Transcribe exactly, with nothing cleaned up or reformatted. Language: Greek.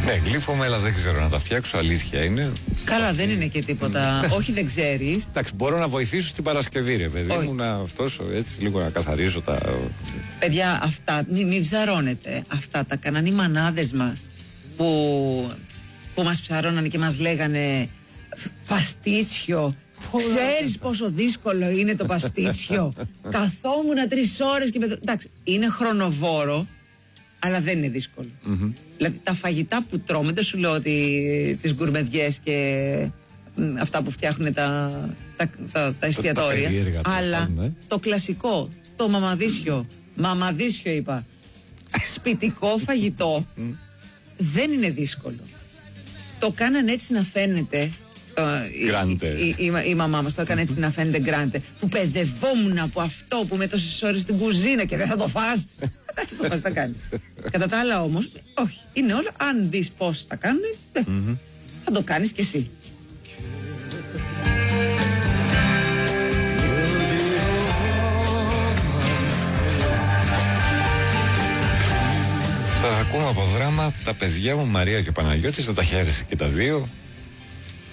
Ναι, γλύφομαι, αλλά δεν ξέρω να τα φτιάξω, αλήθεια είναι. Καλά, δεν είναι και τίποτα. Όχι, δεν ξέρεις. Εντάξει, μπορώ να βοηθήσω στην Παρασκευή, ρε παιδί μου, να αυτός έτσι λίγο να καθαρίζω τα. Παιδιά, αυτά, μην μη ψαρώνετε. Αυτά τα κάνανε οι μανάδες μας που, που μας ψαρώνανε και μας λέγανε παστίτσιο. Ξέρεις πόσο δύσκολο είναι το παστίτσιο? Καθόμουν τρεις ώρες και με... Εντάξει, είναι χρονοβόρο, αλλά δεν είναι δύσκολο. Mm-hmm. Δηλαδή τα φαγητά που τρώμε, δεν σου λέω ότι τις γκουρμεδιές και μ, αυτά που φτιάχνουν τα, τα, τα, τα εστιατόρια, τα αλλά πάνε, το κλασικό, το μαμαδίσιο, μαμαδίσιο είπα, σπιτικό φαγητό δεν είναι δύσκολο. Το κάναν έτσι να φαίνεται. Η, η, η, η, η μαμά μας το έκανε έτσι να φαίνεται γκράντε. Που παιδευόμουν από αυτό που με τόσες ώρες στην κουζίνα και δεν θα το φας. Έτσι το φας, θα κάνει. Κατά τα άλλα όμως, όχι. Είναι όλα, αν δεις πώς τα κάνουν, mm-hmm. θα το κάνεις κι εσύ. Σας ακούμε από δράμα τα παιδιά μου Μαρία και Παναγιώτης, θα τα χαίρεσαι και τα δύο.